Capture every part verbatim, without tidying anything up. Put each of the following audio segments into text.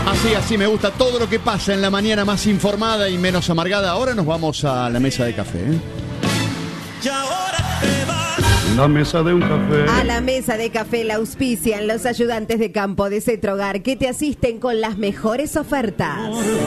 Así, así me gusta todo lo que pasa en la mañana más informada y menos amargada. Ahora nos vamos a la mesa de café, ¿eh? Y ahora te vas. La mesa de un café. A la mesa de café la auspician los ayudantes de campo de Cetrogar, que te asisten con las mejores ofertas.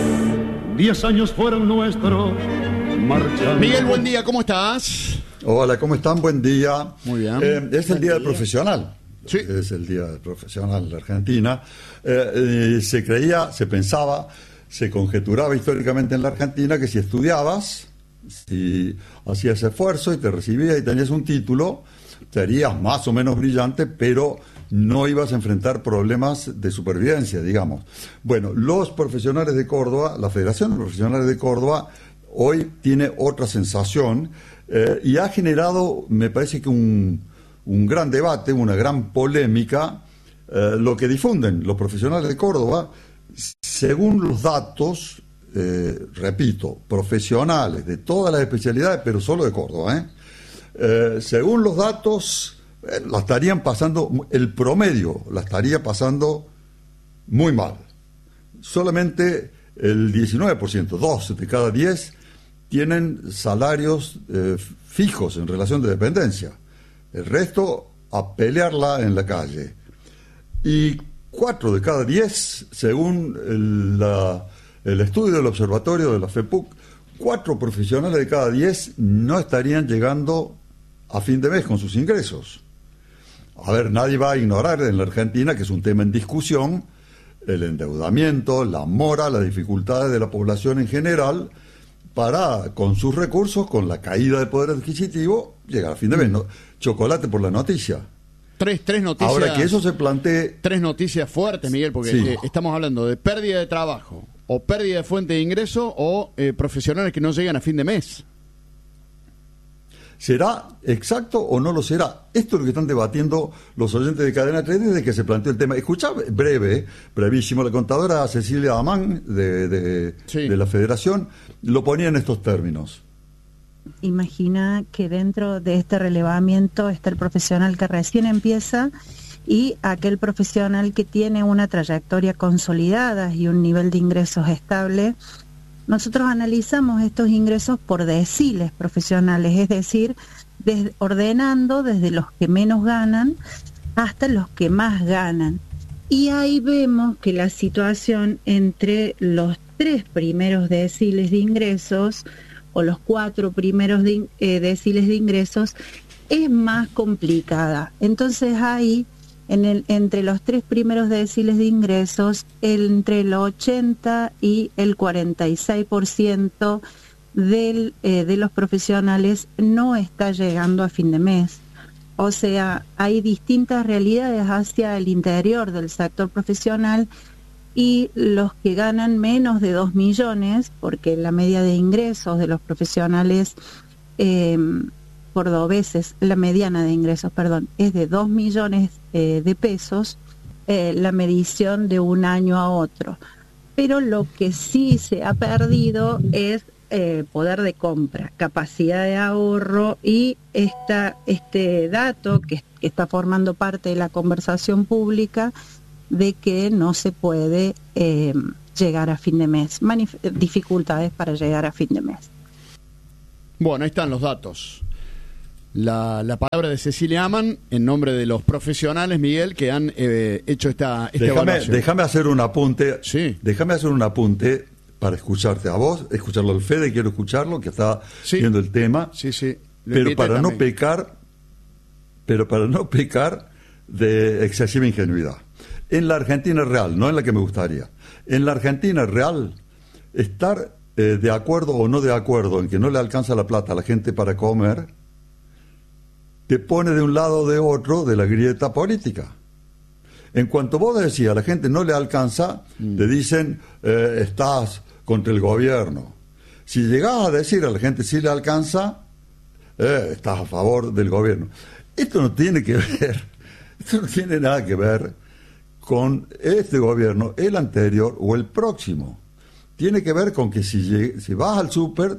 Diez años fueron nuestros marchando. Miguel, buen día, ¿cómo estás? Hola, ¿cómo están? Buen día. Muy bien. Eh, es el Buen Día del día. Profesional. Sí. Es el Día del Profesional en la Argentina. Eh, eh, se creía, se pensaba, se conjeturaba históricamente en la Argentina que si estudiabas, si hacías esfuerzo y te recibías y tenías un título, serías más o menos brillante, pero no ibas a enfrentar problemas de supervivencia, digamos. Bueno, los profesionales de Córdoba, la Federación de Profesionales de Córdoba, hoy tiene otra sensación eh, y ha generado, me parece que un, un gran debate, una gran polémica, eh, lo que difunden los profesionales de Córdoba, según los datos, eh, repito, profesionales de todas las especialidades, pero solo de Córdoba, ¿eh? Eh, según los datos, eh, la estarían pasando, el promedio la estaría pasando muy mal. Solamente el diecinueve por ciento, dos de cada diez, tienen salarios eh, fijos en relación de dependencia. El resto a pelearla en la calle. Y cuatro de cada diez, según el, la, el estudio del observatorio de la FEPUC, cuatro profesionales de cada diez no estarían llegando a fin de mes con sus ingresos. A ver, nadie va a ignorar en la Argentina, que es un tema en discusión, el endeudamiento, la mora, las dificultades de la población en general, para, con sus recursos, con la caída de poder adquisitivo, llegar a fin de mes. ¿No? Chocolate por la noticia. Tres, tres noticias. Ahora que eso se plantee... Tres noticias fuertes, Miguel, porque Sí. eh, estamos hablando de pérdida de trabajo, o pérdida de fuente de ingreso, o eh, profesionales que no llegan a fin de mes. ¿Será exacto o no lo será? Esto es lo que están debatiendo los oyentes de Cadena tres desde que se planteó el tema. Escuchá, breve, brevísimo, la contadora Cecilia Amán de, de, Sí. de la Federación lo ponía en estos términos. Imagina que dentro de este relevamiento está el profesional que recién empieza y aquel profesional que tiene una trayectoria consolidada y un nivel de ingresos estable. Nosotros analizamos estos ingresos por deciles profesionales, es decir, des- ordenando desde los que menos ganan hasta los que más ganan. Y ahí vemos que la situación entre los tres primeros deciles de ingresos o los cuatro primeros de, eh, deciles de ingresos es más complicada. Entonces ahí, en el, entre los tres primeros deciles de ingresos, entre el ochenta y el cuarenta y seis por ciento del, eh, de los profesionales no está llegando a fin de mes. O sea, hay distintas realidades hacia el interior del sector profesional y los que ganan menos de dos millones, porque la media de ingresos de los profesionales eh, cordobeses, la mediana de ingresos, perdón, es de dos millones eh, de pesos, eh, la medición de un año a otro. Pero lo que sí se ha perdido es eh, poder de compra, capacidad de ahorro y esta, este dato que, que está formando parte de la conversación pública de que no se puede eh, llegar a fin de mes, Manif- dificultades para llegar a fin de mes. Bueno, ahí están los datos. La, la palabra de Cecilia Aman en nombre de los profesionales, Miguel, que han eh, hecho esta, esta Déjame, evaluación. déjame hacer un apunte. Sí. Déjame hacer un apunte para escucharte a vos, escucharlo al Fede, quiero escucharlo, que está Sí. viendo el tema. Sí, sí. Lo Pero invité para no también. pecar, pero para no pecar de excesiva ingenuidad. En la Argentina real, no en la que me gustaría, en la Argentina real, estar eh, de acuerdo o no de acuerdo en que no le alcanza la plata a la gente para comer, te pone de un lado o de otro de la grieta política. En cuanto vos decís a la gente no le alcanza, mm. te dicen, eh, estás contra el gobierno. Si llegás a decir a la gente si le alcanza, eh, estás a favor del gobierno. Esto no tiene que ver, esto no tiene nada que ver con este gobierno, el anterior o el próximo. Tiene que ver con que si, lleg- si vas al súper,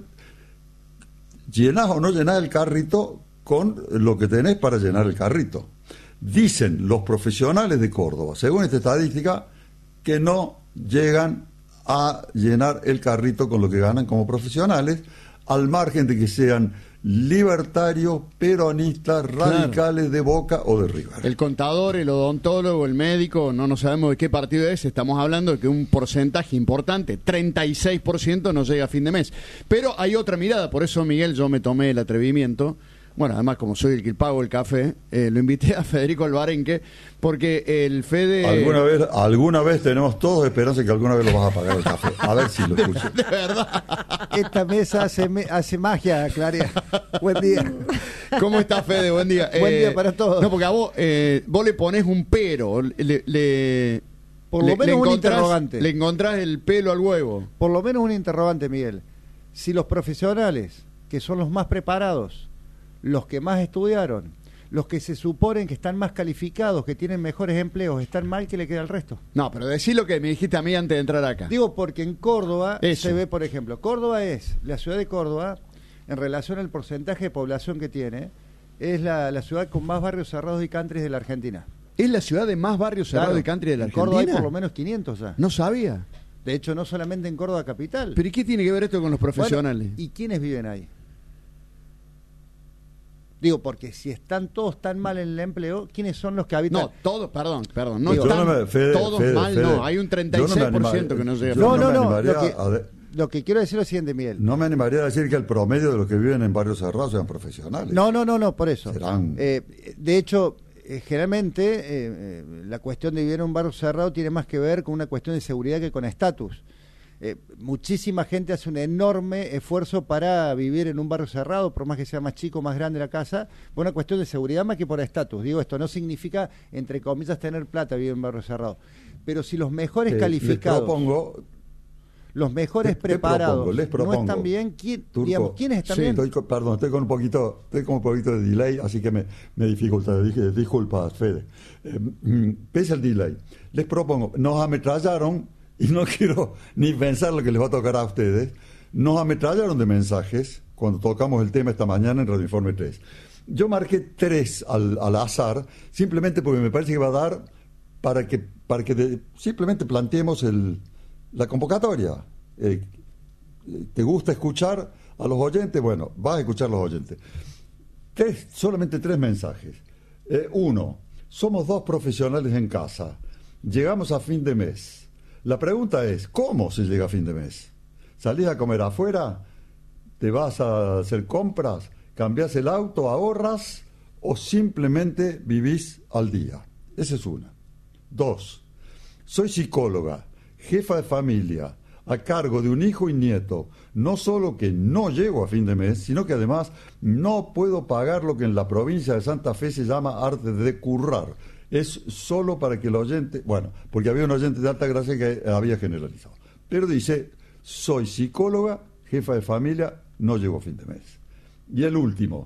llenás o no llenás el carrito con lo que tenés para llenar el carrito. Dicen los profesionales de Córdoba, según esta estadística, que no llegan a llenar el carrito con lo que ganan como profesionales, al margen de que sean libertarios, peronistas, radicales, claro, de Boca o de River. El contador, el odontólogo, el médico, no, no sabemos de qué partido es, estamos hablando de que un porcentaje importante, treinta y seis por ciento, no llega a fin de mes. Pero hay otra mirada, por eso, Miguel, yo me tomé el atrevimiento. Bueno, además, como soy el que pago el café, eh, lo invité a Federico Albarenque, porque el Fede... Alguna vez alguna vez tenemos todos esperanza que alguna vez lo vas a pagar el café. A ver si lo escuchas. De, de verdad. Esta mesa hace, hace magia, Claria. Buen día. ¿Cómo estás, Fede? Buen día. Buen eh, día para todos. No, porque a vos, eh, vos le ponés un pero, le... le Por lo le, menos le un encontrás, interrogante. Le encontrás el pelo al huevo. Por lo menos un interrogante, Miguel. Si los profesionales, que son los más preparados, los que más estudiaron, los que se suponen que están más calificados, que tienen mejores empleos, están mal, ¿qué le queda al resto? No, pero decí lo que me dijiste a mí antes de entrar acá. Digo, porque en Córdoba Eso. se ve, por ejemplo, Córdoba es, la ciudad de Córdoba, en relación al porcentaje de población que tiene, es la, la ciudad con más barrios cerrados y countries de la Argentina. ¿Es la ciudad de más barrios cerrados Claro, de country de la en Argentina? Córdoba hay por lo menos quinientos ya. No sabía. De hecho, no solamente en Córdoba capital. ¿Pero y qué tiene que ver esto con los profesionales? Bueno, ¿y quiénes viven ahí? Digo, porque si están todos tan mal en el empleo, ¿quiénes son los que habitan? No, todos, perdón, perdón. No Digo, están no me- Fede, todos Fede, mal, Fede. no. Hay un treinta y seis por ciento que no llega. yo No, no no, me no. animaría Lo que, a de- lo que quiero decir es lo siguiente, Miguel. No me animaría a decir que el promedio de los que viven en barrios cerrados sean profesionales. No, no, no, no, por eso. Serán- Eh, de hecho, eh, generalmente eh, eh, la cuestión de vivir en un barrio cerrado tiene más que ver con una cuestión de seguridad que con estatus. Eh, muchísima gente hace un enorme esfuerzo para vivir en un barrio cerrado, por más que sea más chico, más grande la casa, por una cuestión de seguridad más que por estatus. Digo, esto no significa, entre comillas, tener plata vivir en un barrio cerrado. Pero si los mejores Eh, calificados, Les propongo, los mejores te- te preparados propongo, les no propongo, están bien, ¿quién, Turco, digamos, ¿quiénes están sí, bien? estoy con- perdón, estoy con un poquito, estoy con un poquito de delay, así que me, me dificulta. Dije, disculpa, Fede. Eh, mm, pese al delay, les propongo, nos ametrallaron, y no quiero ni pensar lo que les va a tocar a ustedes, nos ametrallaron de mensajes cuando tocamos el tema esta mañana en Radio Informe tres. Yo marqué tres al, al azar, simplemente porque me parece que va a dar para que, para que de- simplemente planteemos el, la convocatoria. Eh, ¿Te gusta escuchar a los oyentes? Bueno, vas a escuchar a los oyentes. Tres, solamente tres mensajes. Eh, uno, somos dos profesionales en casa. Llegamos a fin de mes. La pregunta es, ¿cómo se llega a fin de mes? ¿Salís a comer afuera? ¿Te vas a hacer compras? ¿Cambiás el auto? ¿Ahorras? ¿O simplemente vivís al día? Esa es una. Dos, soy psicóloga, jefa de familia, a cargo de un hijo y nieto. No solo que no llego a fin de mes, sino que además no puedo pagar lo que en la provincia de Santa Fe se llama arte de currar. Es solo para que el oyente, bueno, porque había un oyente de Altagracia que había generalizado. Pero dice, soy psicóloga, jefa de familia, no llego a fin de mes. Y el último,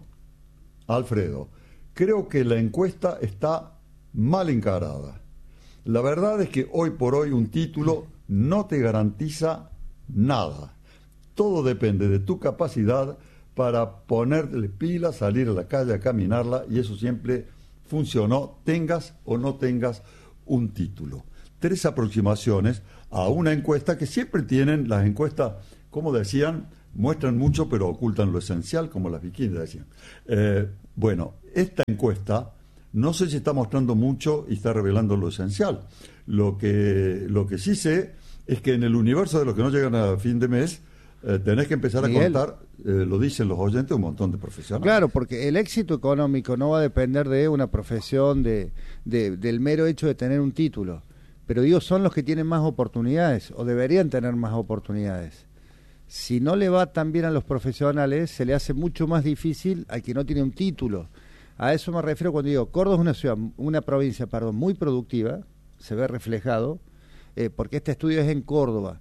Alfredo, creo que la encuesta está mal encarada. La verdad es que hoy por hoy un título no te garantiza nada. Todo depende de tu capacidad para ponerle pilas, salir a la calle a caminarla, y eso siempre funcionó, tengas o no tengas un título. Tres aproximaciones a una encuesta que siempre tienen, las encuestas, como decían, muestran mucho pero ocultan lo esencial, como las bikinis decían. Eh, bueno, esta encuesta no sé si está mostrando mucho y está revelando lo esencial. Lo que, lo que sí sé es que en el universo de los que no llegan a fin de mes, eh, tenés que empezar Miguel. a contar, eh, lo dicen los oyentes, un montón de profesionales. Claro, porque el éxito económico no va a depender de una profesión, de, de- del mero hecho de tener un título. Pero digo, son los que tienen más oportunidades, o deberían tener más oportunidades. Si no le va tan bien a los profesionales, se le hace mucho más difícil al que no tiene un título. A eso me refiero cuando digo, Córdoba es una ciudad, una provincia, perdón, muy productiva, se ve reflejado, eh, porque este estudio es en Córdoba,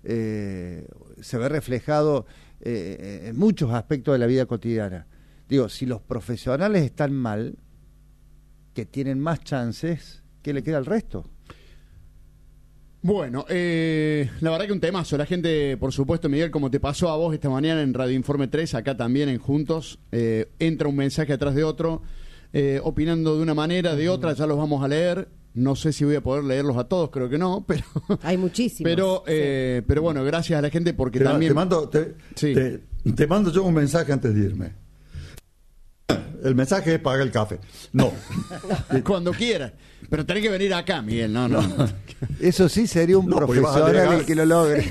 eh, se ve reflejado eh, en muchos aspectos de la vida cotidiana. Digo, si los profesionales están mal, que tienen más chances, ¿qué le queda al resto? Bueno, eh, la verdad que un temazo. La gente, por supuesto, Miguel, como te pasó a vos esta mañana en Radio Informe tres, acá también en Juntos, eh, entra un mensaje atrás de otro, eh, opinando de una manera, de otra, ya los vamos a leer. No sé si voy a poder leerlos a todos, creo que no, pero hay muchísimos. Pero, eh, sí. pero bueno, gracias a la gente porque te, también... Te mando, te, sí. te, te mando yo un mensaje antes de irme. El mensaje es paga el café. No. Cuando quieras. Pero tenés que venir acá, Miguel. No, no. no. Eso sí sería un no, profesional alegar, el que lo logre.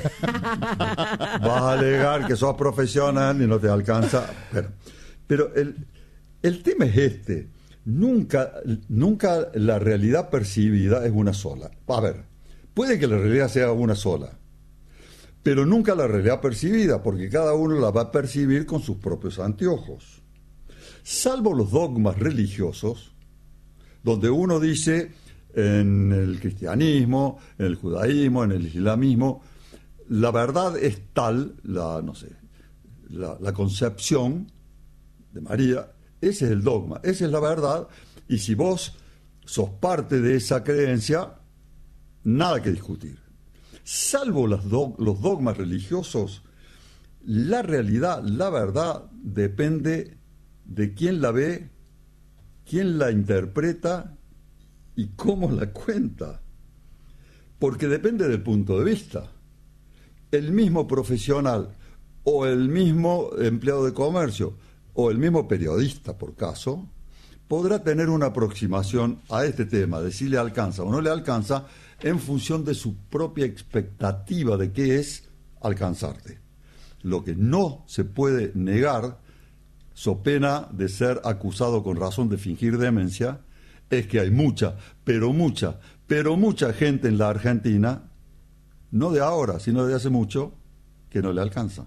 Vas a alegar que sos profesional y no te alcanza. Pero, pero el, el tema es este. Nunca, nunca la realidad percibida es una sola. A ver, puede que la realidad sea una sola, pero nunca la realidad percibida, porque cada uno la va a percibir con sus propios anteojos. Salvo los dogmas religiosos, donde uno dice en el cristianismo, en el judaísmo, en el islamismo, la verdad es tal, la, no sé, la, la concepción de María, ese es el dogma, esa es la verdad, y si vos sos parte de esa creencia, nada que discutir. Salvo las do, los dogmas religiosos, la realidad, la verdad, depende de quién la ve, quién la interpreta y cómo la cuenta. Porque depende del punto de vista. El mismo profesional o el mismo empleado de comercio o el mismo periodista, por caso, podrá tener una aproximación a este tema, de si le alcanza o no le alcanza, en función de su propia expectativa de qué es alcanzarte. Lo que no se puede negar, so pena de ser acusado con razón de fingir demencia, es que hay mucha, pero mucha, pero mucha gente en la Argentina, no de ahora, sino de hace mucho, que no le alcanza.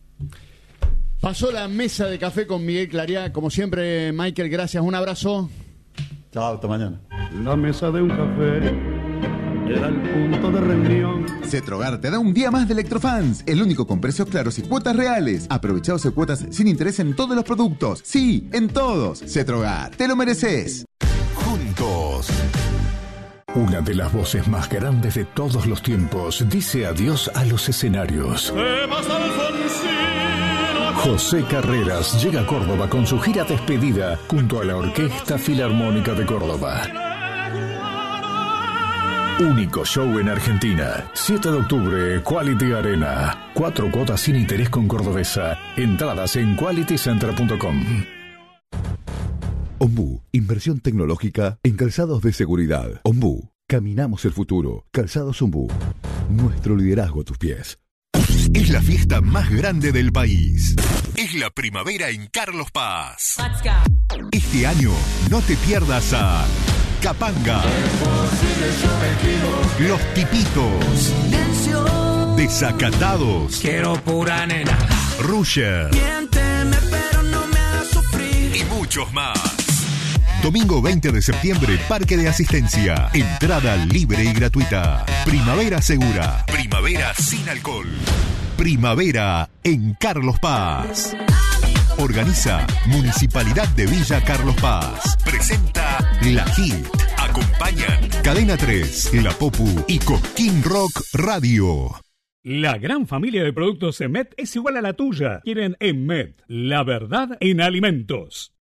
Pasó la mesa de café con Miguel Clariá. Como siempre, Michael, gracias. Un abrazo. Chao, hasta mañana. La mesa de un café era el punto de reunión. Cetrogar te da un día más de Electrofans, el único con precios claros y cuotas reales. Aprovecha doce cuotas sin interés en todos los productos. Sí, en todos. Cetrogar, te lo mereces. Juntos. Una de las voces más grandes de todos los tiempos dice adiós a los escenarios. José Carreras llega a Córdoba con su gira despedida junto a la Orquesta Filarmónica de Córdoba. Único show en Argentina. siete de octubre, Quality Arena. Cuatro cuotas sin interés con Cordobesa. Entradas en quality center punto com. Ombú, inversión tecnológica en calzados de seguridad. Ombú, caminamos el futuro. Calzados Ombú, nuestro liderazgo a tus pies. Es la fiesta más grande del país. Es la primavera en Carlos Paz. Este año no te pierdas a Capanga, Los Tipitos, Desacatados, Quiero pura nena, Rusher, miénteme pero no me hagas sufrir, y muchos más. Domingo veinte de septiembre, Parque de Asistencia. Entrada libre y gratuita. Primavera segura. Primavera sin alcohol. Primavera en Carlos Paz. Organiza Municipalidad de Villa Carlos Paz. Presenta La Hit. Acompañan Cadena tres, La Popu y Cosquín Rock Radio. La gran familia de productos Emet es igual a la tuya. Quieren Emet, la verdad en alimentos.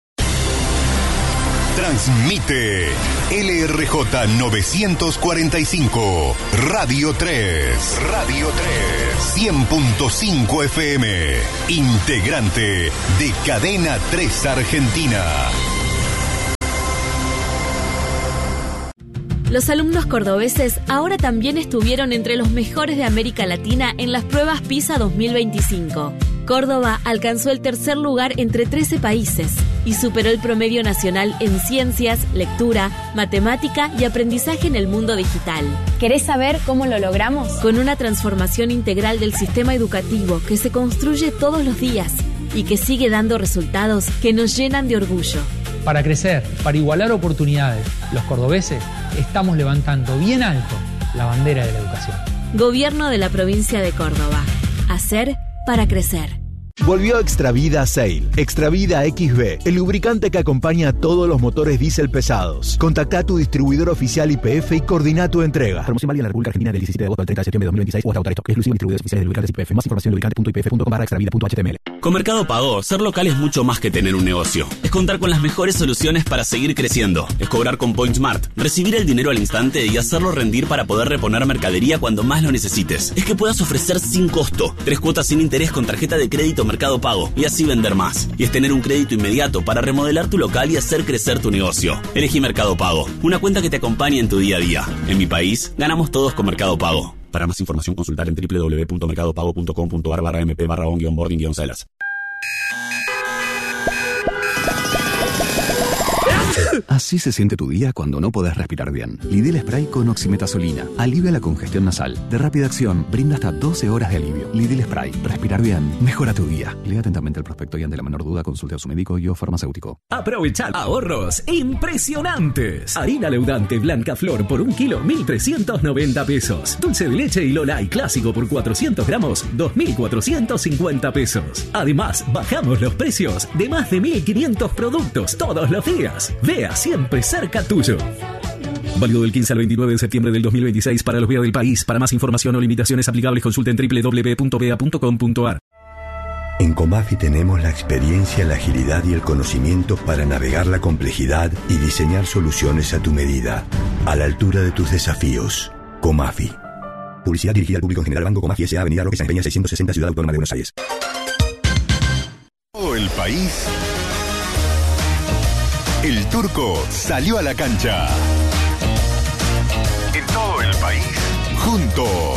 Transmite L R J novecientos cuarenta y cinco, Radio tres, Radio tres, cien punto cinco F M, integrante de Cadena tres Argentina. Los alumnos cordobeses ahora también estuvieron entre los mejores de América Latina en las pruebas PISA dos mil veinticinco. Córdoba alcanzó el tercer lugar entre trece países y superó el promedio nacional en ciencias, lectura, matemática y aprendizaje en el mundo digital. ¿Querés saber cómo lo logramos? Con una transformación integral del sistema educativo que se construye todos los días y que sigue dando resultados que nos llenan de orgullo. Para crecer, para igualar oportunidades, los cordobeses estamos levantando bien alto la bandera de la educación. Gobierno de la provincia de Córdoba. Hacer para crecer. Volvió Extravida Sail. Extravida X B, el lubricante que acompaña a todos los motores diésel pesados. Contacta a tu distribuidor oficial Y P F y coordina tu entrega. Promoción válida en la República Argentina del diecisiete de agosto al treinta de septiembre de dos mil veintiséis o hasta agotar esto. Exclusivo de distribuidores Y P F. Más información en lubricantes punto y p f punto com barra extravida punto h t m l. Con Mercado Pago, ser local es mucho más que tener un negocio. Es contar con las mejores soluciones para seguir creciendo. Es cobrar con PointsMart, recibir el dinero al instante y hacerlo rendir para poder reponer mercadería cuando más lo necesites. Es que puedas ofrecer sin costo, tres cuotas sin interés con tarjeta de crédito Mercado Pago y así vender más. Y es tener un crédito inmediato para remodelar tu local y hacer crecer tu negocio. Elegí Mercado Pago, una cuenta que te acompañe en tu día a día. En mi país, ganamos todos con Mercado Pago. Para más información, consultar en doble u doble u doble u punto mercado pago punto com punto a r barra mp barra on onboarding celas. Así se siente tu día cuando no podés respirar bien. Lidl Spray con oximetazolina alivia la congestión nasal. De rápida acción, brinda hasta doce horas de alivio. Lidl Spray. Respirar bien mejora tu día. Lea atentamente el prospecto y ante la menor duda consulte a su médico y o farmacéutico. Aprovechad ahorros impresionantes. Harina leudante Blanca Flor por un kilo, mil trescientos noventa pesos. Dulce de leche y Lolay clásico por cuatrocientos gramos, dos mil cuatrocientos cincuenta pesos. Además, bajamos los precios de más de mil quinientos productos todos los días. Vea siempre cerca tuyo. Válido del quince al veintinueve de septiembre del dos mil veintiséis para los B E A del país. Para más información o limitaciones aplicables consulten doble u doble u doble u punto b e a punto com punto a r. En Comafi tenemos la experiencia, la agilidad y el conocimiento para navegar la complejidad y diseñar soluciones a tu medida, a la altura de tus desafíos. Comafi. Publicidad dirigida al público en general. Banco Comafi S A Avenida Roque San Peña seiscientos sesenta, Ciudad Autónoma de Buenos Aires. Todo el país. El Turco salió a la cancha. En todo el país, juntos.